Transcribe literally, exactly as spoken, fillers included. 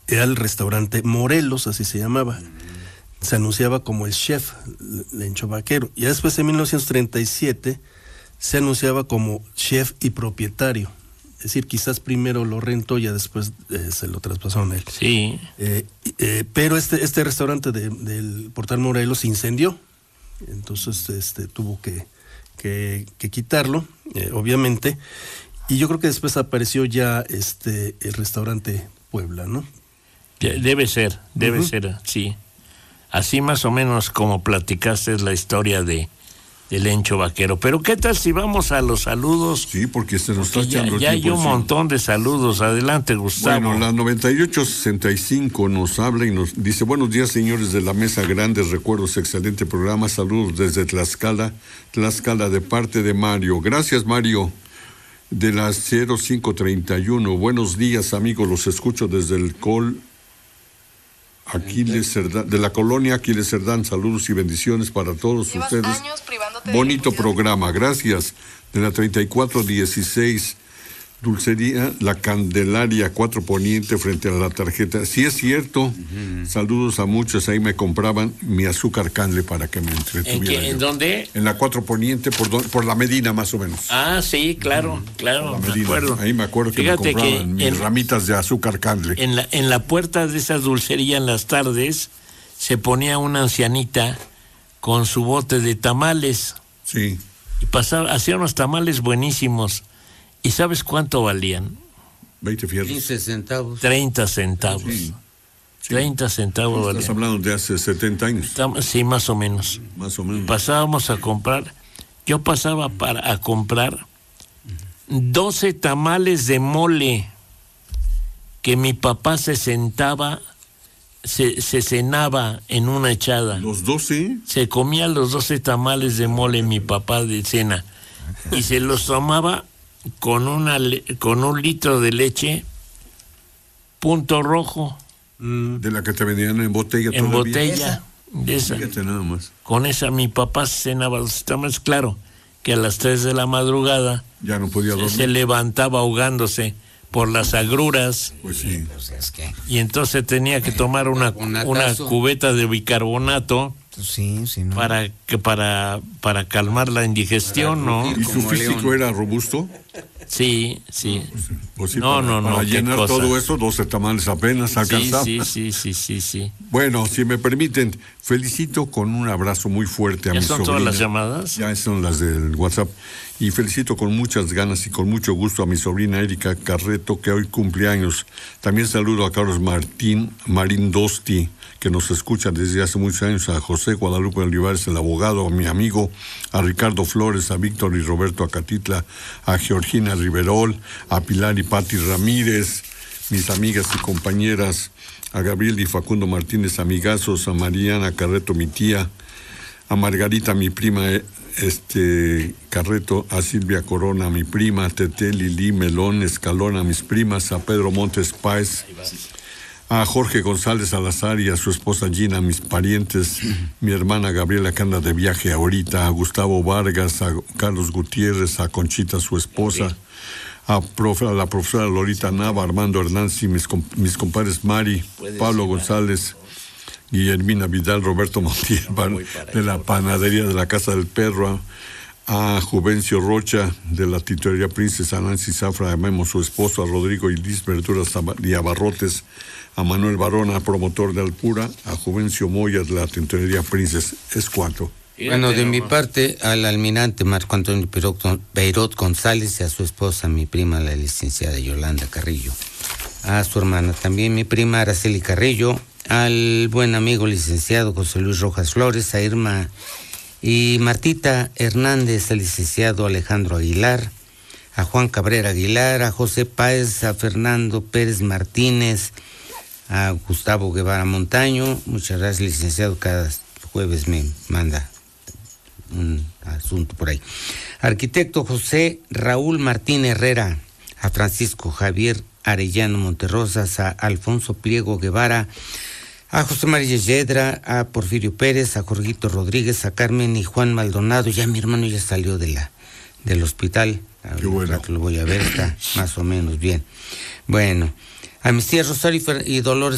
era el restaurante Morelos, así se llamaba. Se anunciaba como el chef Lencho Vaquero. Y después en mil novecientos treinta y siete se anunciaba como chef y propietario. Es decir, quizás primero lo rentó y ya después eh, se lo traspasaron a él. Sí. Eh, eh, pero este, este restaurante de, del Portal Morelos se incendió. Entonces este, tuvo que, que, que quitarlo, eh, obviamente. Y yo creo que después apareció ya este el restaurante Puebla, ¿no? Debe ser, debe uh-huh. ser, sí. Así más o menos como platicaste es la historia de, de Lencho Vaquero. Pero ¿qué tal si vamos a los saludos? Sí, porque se nos porque está echando ya, el ya hay un sí. montón de saludos. Adelante, Gustavo. Bueno, la noventa y ocho sesenta y cinco nos habla y nos dice: buenos días, señores de la mesa, grandes recuerdos, excelente programa, saludos desde Tlaxcala, Tlaxcala de parte de Mario. Gracias, Mario. De las cero cinco treinta y uno, buenos días, amigos, los escucho desde el Col Aquiles Cerdán, de la colonia Aquiles Cerdán. Saludos y bendiciones para todos Llevas ustedes. años privándote Bonito de programa, gracias. De la treinta y cuatro dieciséis, Dulcería La Candelaria, Cuatro Poniente, frente a la tarjeta. Sí es cierto. Uh-huh. Saludos a muchos. Ahí me compraban mi azúcar canle para que me entretuviera. ¿En, qué, ¿en dónde? En la Cuatro Poniente, por, do, por la Medina, más o menos. Ah, sí, claro, uh-huh. claro. Me acuerdo. Ahí me acuerdo que Fíjate me compraban que mis en, ramitas de azúcar canle. En la, en la puerta de esa dulcería en las tardes se ponía una ancianita con su bote de tamales. Sí. Y pasaba, hacía unos tamales buenísimos. ¿Y sabes cuánto valían? veinte fierros. quince centavos. treinta centavos. Sí. Sí. treinta centavos valían. Estás hablando de hace setenta años. Estamos, sí, más o menos. Más o menos. Pasábamos a comprar, yo pasaba para a comprar doce tamales de mole que mi papá se sentaba, se, se cenaba en una echada. ¿Los doce? Se comía los doce tamales de mole mi papá de cena y se los tomaba con una con un litro de leche punto rojo. De la que te vendían en botella en todavía. botella de esa. Fíjate nada más. Con esa mi papá cenaba los tamales. Claro que a las tres de la madrugada ya no podía dormir. Se levantaba ahogándose por las agruras. Pues sí. Pues es que... Y entonces tenía que tomar una, una cubeta de bicarbonato. Sí, sí, no. Para que para para calmar la indigestión, ¿no? ¿Y su físico era robusto? Sí, sí. Pues sí, no, para, no, no. Para llenar cosa. Todo eso, doce tamales apenas alcanzaba. Sí, sí, sí, sí, sí. Bueno, si me permiten, felicito con un abrazo muy fuerte a mi sobrina. ¿Ya son todas las llamadas? Ya son las del WhatsApp. Y felicito con muchas ganas y con mucho gusto a mi sobrina Erika Carreto, que hoy cumple años. También saludo a Carlos Martín Marín Dosti, que nos escucha desde hace muchos años, a José Guadalupe Olivares, el abogado, a mi amigo, a Ricardo Flores, a Víctor y Roberto Acatitla, a Georgina Riverol, a Pilar y Pati Ramírez, mis amigas y compañeras, a Gabriel y Facundo Martínez, amigazos, a Mariana Carreto, mi tía, a Margarita, mi prima, este Carreto, a Silvia Corona, mi prima, a Tete, Lili, Melón, Escalona, mis primas, a Pedro Montes Páez, a Jorge González Salazar y a su esposa Gina, mis parientes, mi hermana Gabriela, que anda de viaje ahorita, a Gustavo Vargas, a Carlos Gutiérrez, a Conchita, su esposa, a, profe, a la profesora Lorita Nava, Armando Hernández y mis, mis compadres Mari, Pablo González, Guillermina Vidal, Roberto Montiel, de la panadería de la Casa del Perro, a Juvencio Rocha, de la titulería Princesa, Nancy Zafra, a Memo, su esposo, a Rodrigo Ilis Verduras y Abarrotes, a Manuel Barona, promotor de Alpura, a Juvencio Moya, de la titulería Princesa. Es cuanto. Bueno, de mi parte, al almirante Marco Antonio Beirot González y a su esposa, mi prima, la licenciada Yolanda Carrillo, a su hermana también, mi prima Araceli Carrillo, al buen amigo licenciado José Luis Rojas Flores, a Irma y Martita Hernández, al licenciado Alejandro Aguilar, a Juan Cabrera Aguilar, a José Páez, a Fernando Pérez Martínez, a Gustavo Guevara Montaño. Muchas gracias, licenciado, cada jueves me manda un asunto por ahí. Arquitecto José Raúl Martín Herrera, a Francisco Javier Arellano Monterrosas, a Alfonso Pliego Guevara, a José María Yedra, a Porfirio Pérez, a Jorgito Rodríguez, a Carmen y Juan Maldonado. Ya mi hermano ya salió de la del hospital. Qué bueno. Que lo voy a ver, está más o menos bien. Bueno, a mis tías Rosario y Dolores